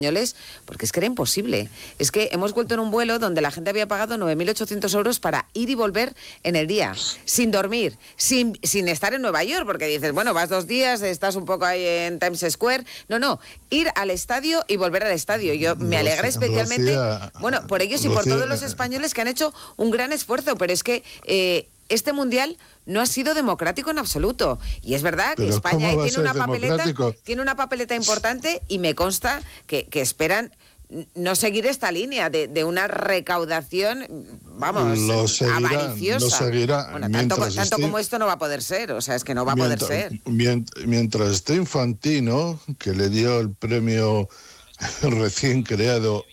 españoles, porque es que era imposible. Es que hemos vuelto en un vuelo donde la gente había pagado 9.800 euros para ir y volver en el día, sin dormir, sin estar en Nueva York, porque dices, bueno, vas 2 días, estás un poco ahí en Times Square. No, ir al estadio y volver al estadio. Yo me alegré especialmente, bueno, por ellos y por todos los españoles que han hecho un gran esfuerzo, pero es que este Mundial no ha sido democrático en absoluto. Y es verdad que España tiene una papeleta importante, y me consta que esperan no seguir esta línea de una recaudación, vamos, avariciosa. Lo seguirá. Bueno, tanto como esto no va a poder ser, o sea, es que no va a poder ser. Mientras esté Infantino, que le dio el premio recién creado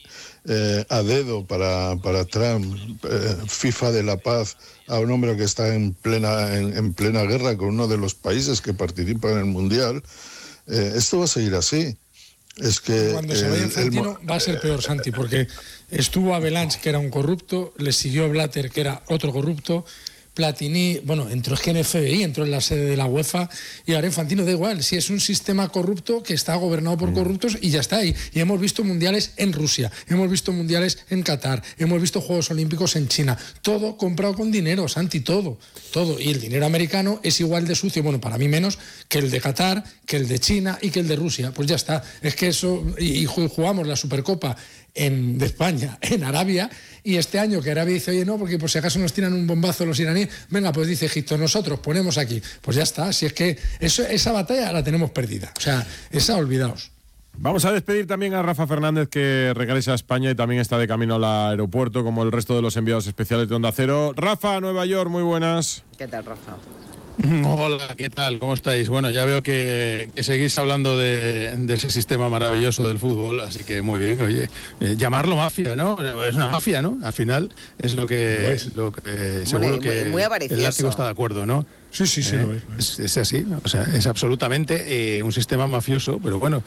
a dedo para Trump, FIFA de la Paz, a un hombre que está en plena guerra con uno de los países que participan en el Mundial, esto va a seguir así. Es que cuando se vaya Infantino va a ser peor, Santi, porque estuvo Avalanche, que era un corrupto, le siguió Blatter, que era otro corrupto, Platini, bueno, entró en el FBI, entró en la sede de la UEFA, y ahora Infantino da igual, si es un sistema corrupto que está gobernado por corruptos, y ya está ahí. Y hemos visto mundiales en Rusia, hemos visto mundiales en Qatar, hemos visto Juegos Olímpicos en China, todo comprado con dinero, Santi, todo. Y el dinero americano es igual de sucio, bueno, para mí menos, que el de Qatar, que el de China y que el de Rusia. Pues ya está, es que eso, y jugamos la Supercopa de España en Arabia, y este año que Arabia dice, oye, no, porque por si acaso nos tiran un bombazo los iraníes, venga, pues dice Egipto, nosotros ponemos aquí. Pues ya está, si es que esa batalla la tenemos perdida, o sea, olvidaos. Vamos a despedir también a Rafa Fernández, que regresa a España y también está de camino al aeropuerto, como el resto de los enviados especiales de Onda Cero. Rafa, Nueva York, muy buenas. ¿Qué tal, Rafa? Hola, ¿qué tal? ¿Cómo estáis? Bueno, ya veo que seguís hablando de ese sistema maravilloso del fútbol, así que muy bien. Oye, llamarlo mafia, ¿no? Es una mafia, ¿no? Al final es lo que seguro que muy avaricioso. El Látigo está de acuerdo, ¿no? Sí, lo es así, ¿no? O sea, es absolutamente un sistema mafioso, pero bueno,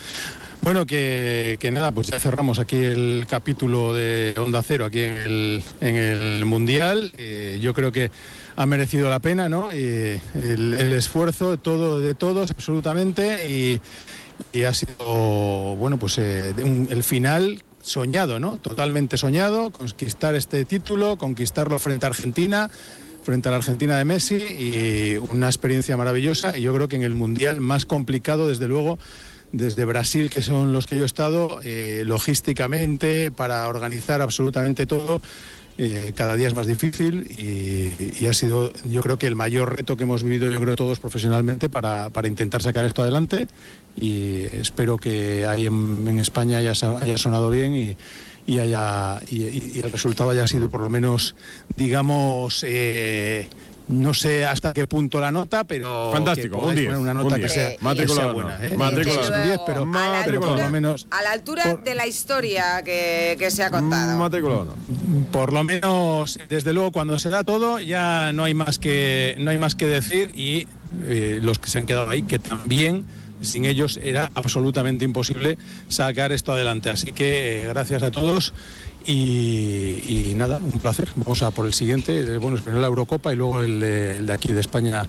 que nada, pues ya cerramos aquí el capítulo de Onda Cero aquí en el Mundial. Yo creo que ha merecido la pena, ¿no? El esfuerzo de todos, absolutamente, y ha sido, bueno, pues el final soñado, ¿no? Totalmente soñado, conquistar este título, conquistarlo frente a la Argentina de Messi, y una experiencia maravillosa. Y yo creo que en el Mundial más complicado, desde luego, desde Brasil, que son los que yo he estado, logísticamente, para organizar absolutamente todo, cada día es más difícil, y ha sido, yo creo que el mayor reto que hemos vivido, yo creo, todos profesionalmente, para intentar sacar esto adelante, y espero que ahí en España haya sonado bien y el resultado haya sido, por lo menos, digamos, no sé hasta qué punto la nota, pero fantástico, un 10, una nota que sea buena, matriculado. Un 10, pero por lo menos a la altura de la historia que se ha contado. Matriculado. Por lo menos, desde luego, cuando se da todo, ya no hay más que decir, y los que se han quedado ahí, que también sin ellos era absolutamente imposible sacar esto adelante. Así que gracias a todos. Y nada, un placer. Vamos a por el siguiente, bueno, primero la Eurocopa y luego el de aquí de España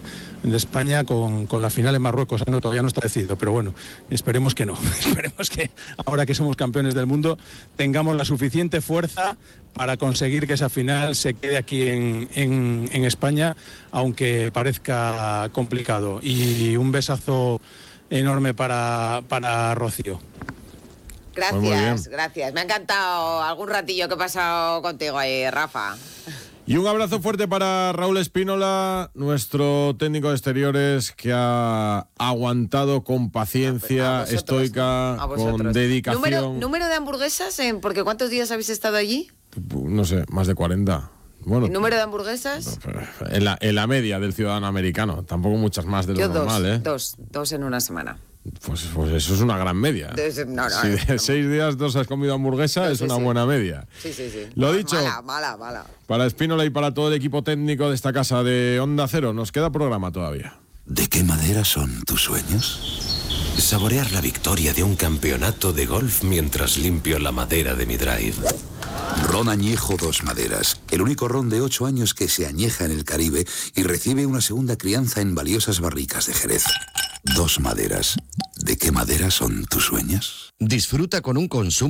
con la final en Marruecos. No, todavía no está decidido, pero bueno, esperemos que no. Esperemos que ahora que somos campeones del mundo tengamos la suficiente fuerza para conseguir que esa final se quede aquí en España, aunque parezca complicado. Y un besazo enorme para Rocío. Gracias. Me ha encantado algún ratillo que he pasado contigo ahí, Rafa. Y un abrazo fuerte para Raúl Espínola, nuestro técnico de exteriores, que ha aguantado con paciencia estoica, con dedicación. ¿Número de hamburguesas? Porque ¿cuántos días habéis estado allí? No sé, más de 40. Bueno, ¿el número de hamburguesas? En la media del ciudadano americano. Tampoco muchas más de lo normal, ¿eh? Dos en una semana. Pues eso es una gran media. Si de 6 días 2 has comido hamburguesa, es una buena media. Sí. Lo dicho. Mala. Para Espínola y para todo el equipo técnico de esta casa de Onda Cero, nos queda programa todavía. ¿De qué madera son tus sueños? Saborear la victoria de un campeonato de golf mientras limpio la madera de mi drive. Ron Añejo Dos Maderas, el único ron de 8 años que se añeja en el Caribe y recibe una segunda crianza en valiosas barricas de Jerez. Dos Maderas. ¿De qué madera son tus sueños? Disfruta con un consumo